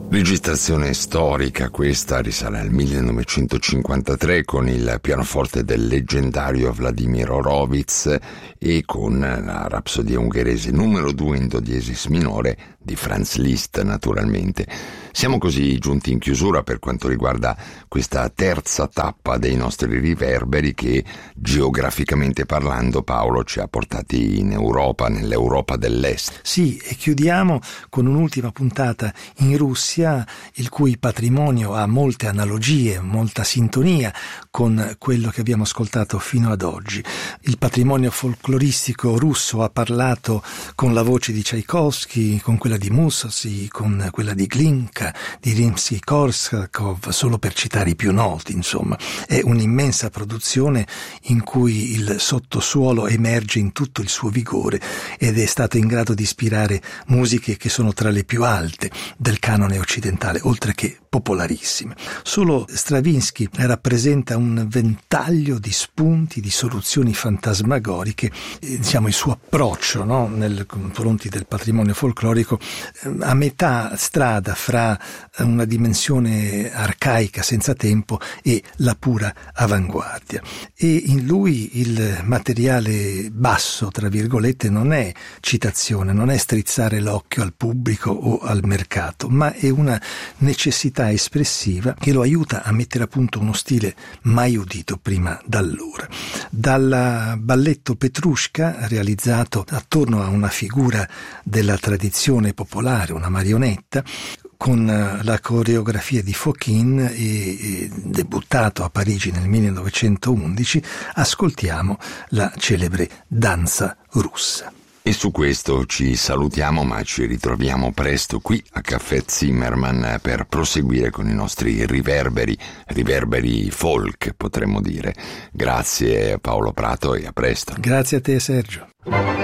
Registrazione storica questa, risale al 1953 con il pianoforte del leggendario Vladimir Horowitz e con la rapsodia ungherese numero 2 in do diesis minore di Franz Liszt, naturalmente. Siamo così giunti in chiusura per quanto riguarda questa terza tappa dei nostri riverberi che, geograficamente parlando, Paolo, ci ha portati in Europa, nell'Europa dell'Est. Sì, e chiudiamo con un'ultima puntata in Russia, il cui patrimonio ha molte analogie, molta sintonia con quello che abbiamo ascoltato fino ad oggi. Il patrimonio folcloristico russo ha parlato con la voce di Tchaikovsky, con quella di Mussorgsky, con quella di Glinka, di Rimsky-Korsakov, solo per citare i più noti. Insomma, è un'immensa produzione in cui il sottosuolo emerge in tutto il suo vigore ed è stato in grado di ispirare musiche che sono tra le più alte del canone occidentale, oltre che popolarissime. Solo Stravinsky rappresenta un ventaglio di spunti, di soluzioni fantasmagoriche, diciamo il suo approccio, no, nei confronti del patrimonio folclorico, a metà strada fra una dimensione arcaica senza tempo e la pura avanguardia. E in lui il materiale basso, tra virgolette, non è citazione, non è strizzare l'occhio al pubblico o al mercato, ma è una necessità espressiva che lo aiuta a mettere a punto uno stile mai udito prima d'allora. Dal balletto Petrushka, realizzato attorno a una figura della tradizione popolare, una marionetta, con la coreografia di Fokine e debuttato a Parigi nel 1911, ascoltiamo la celebre danza russa. E su questo ci salutiamo, ma ci ritroviamo presto qui a Caffè Zimmermann per proseguire con i nostri riverberi folk, potremmo dire. Grazie Paolo Prato e a presto. Grazie a te, Sergio.